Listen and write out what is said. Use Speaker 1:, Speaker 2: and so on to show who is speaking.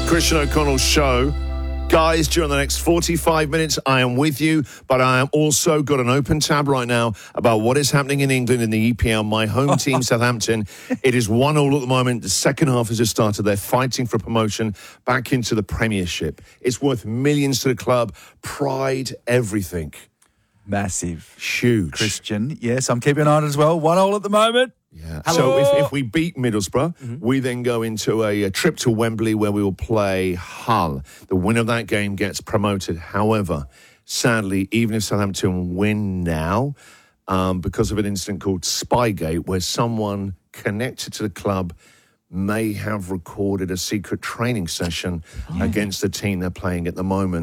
Speaker 1: Christian O'Connell's show. Guys, during the next 45 minutes, I am with you, but I am also got an open tab right now about what is happening in England in the EPL. My home team, Southampton, it is 1-1 at the moment. The second half has just started. They're fighting for promotion back into the Premiership. It's worth millions to the club. Pride, everything.
Speaker 2: Massive.
Speaker 1: Huge.
Speaker 2: Christian, yes, I'm keeping an eye on it as well. 1-1 at the moment.
Speaker 1: Yeah.
Speaker 2: Hello.
Speaker 1: So if we beat Middlesbrough, we then go into a trip to Wembley where we will play Hull. The winner of that game gets promoted. However, sadly, even if Southampton win now, because of an incident called Spygate, where someone connected to the club may have recorded a secret training session against the team they're playing at the moment.